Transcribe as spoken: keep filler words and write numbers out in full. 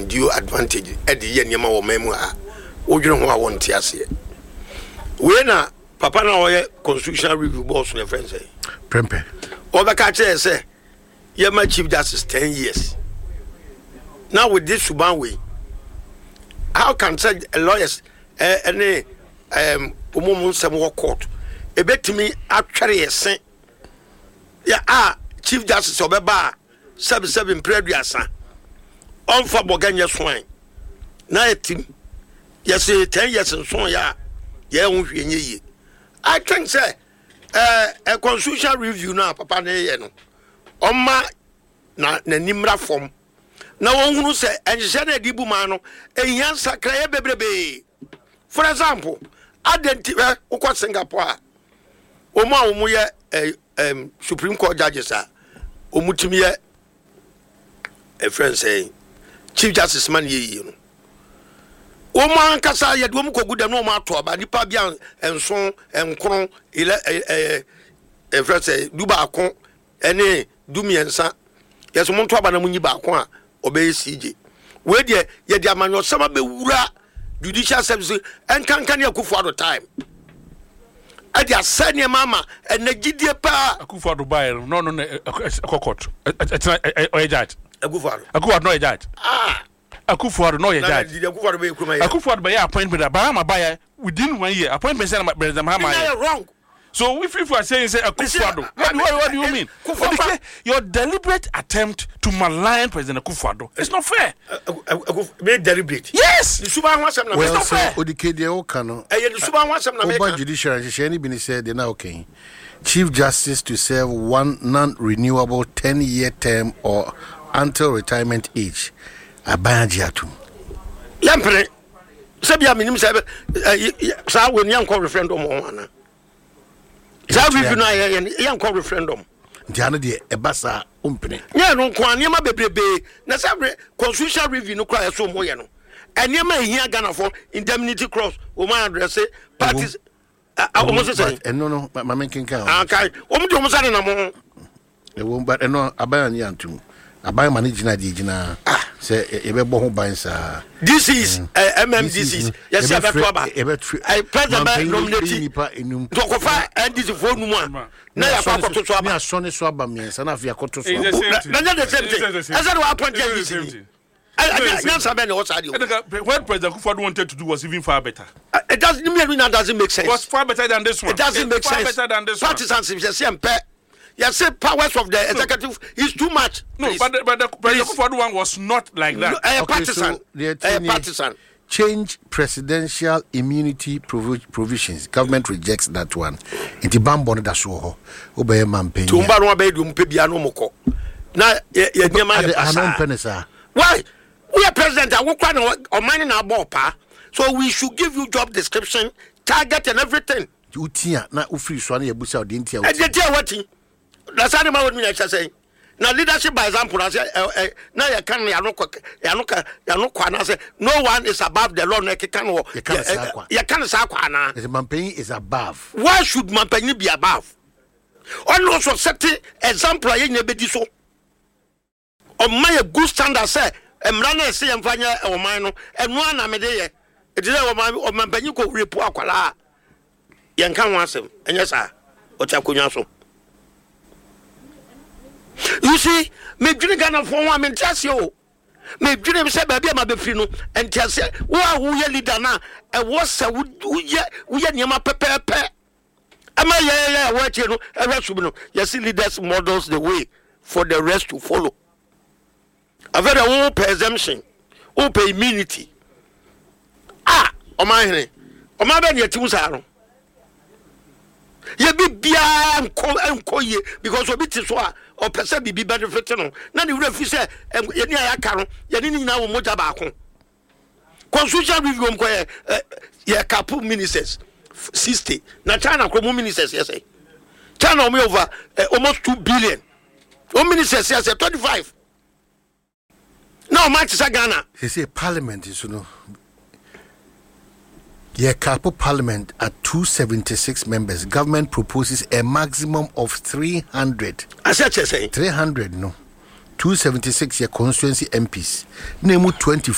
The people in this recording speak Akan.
undue advantage at the Yenema or Memua. Ojun won't ase. When a papa na constitutional review boss on a friend say. Prempe. Obakache say, you're my Chief Justice ten years. Now with this Subanwe, how can such a lawyers any um umumun some court? A bet to me actually a saint. Yeah, ah, Chief Justice Obeba, seven seven previous on for Bogania swine. Now, team, yes, ten years and so, yeah, yeah, ye. I think, say, uh, a constitutional review now, Papa, no, on my na Nimra form. Now, one who say, and you said a dibumano, a yansa cray baby. For example, identify Uko Singapore, Oma Umuya, um, Supreme Court judges are Umutimia, a friend saying, Chief Justice Man ye. Oman Kasa yet Wumuko good and no matter, but the Pabian and so and Kron, a friend say, Duba Con, and Dumi and Sa, yes, Montoba Muni Bakwa, obey C J. Where ye, yet the man of some be wura judicial services and can can you for the time. I just send your mama and the G D pa. A coup for Dubai, no, no, a court, a judge. A good for a good no a judge. Ah, a coup for no a judge. A coup for by appointment, a Bahama buyer within one year. Appointment, I'm wrong. So if, if we are saying say a coup for what, what, what do you mean? Your deliberate attempt to malign President Akufo-Addo. It's not fair. Very deliberate. Yes. The Suban wants some. Well, so Odikedia Okano. Eh, the Suban wants some. Oba judiciary, she any been said they now okay. Chief Justice to serve one non-renewable ten-year term or until retirement age. Abayajiatu. Yampere. Sabia minim sabe. Sa when young call referendum on. Sa review na young call referendum. Diana de ebasa umpene. Yeah, no kwan niam bebrebe. Na sabre constitutional review no cry so moye no. Eniam ehia Ghana for indemnity clause. O man address parties. Almost say. And no no, my main king can. Okay. O mu do mo sane na mo. E wo but no abayan yantum. Abayan managina di gina. Say ebebo ho ban sa. This is M M D C. Yes, I I president nominating to kofa N D C for no one. Na ya kwa to so aba. Me asone so aba me sa na afia koto so. Na na the same thing. I said we appoint the same thing. I can't say what's that. What President Akufo-Addo wanted to do was even far better. It doesn't mean that doesn't make sense. It was far better than this one. It doesn't make far sense. Better than this one. Partisans, you say, you say powers of the executive is too much. No, but the, but the President Akufo-Addo one was not like that. No, a okay, partisan. So a partisan. Change presidential immunity provi- provisions. Government rejects that one. Inti bambone da so obeye mampe. Tumba no be dum pe bia no moko. Na ye ye nyama ye pasa. Why? We are president and we can or mining our ball pa. So we should give you job description, target and everything. Utia na ufiri so na yebusa odintia. E dey tell what? That's how what me say. Now leadership by example I say na you can ya no ya no ya no kwa na say no one is above the law na can wo. You can say kwa na. The Mampenyi is above. Why should Mampenyi be above? All also set example ye na be di so. O my good standard say emra na se yemfanya o man no enu ana me de ye e de o man o man banyi ko repu akwala ye nka ho asem enye sa o ta konwa so. You see me dwene Ghana for one me ntiase o me dwene me se ba bia ma be firi no ntiase wo a wo ye leader na e wo se wo ye wo ye niam pepepe ama ye ye wo tie no e hwe no you see leaders models the way for the rest to follow. A very old presumption, open immunity. Ah, o my honey, o my ben yet was aaron. Ye be bia and call ye because of it is what or person be benefiting on. None of you say, and ye near Caron, ye didn't know what about. Constitution review, uh, ye couple ministers, sixty. Now, China, Chromo ministers, yes, eh. China, me over almost two billion. One ministers, yes, twenty-five. No, much is Ghana. He say parliament is you know. Yeah, Capo Parliament at two seventy-six members. Government proposes a maximum of three hundred. I said, say three hundred, no. two seventy-six, yeah, constituency M Ps. Name twenty.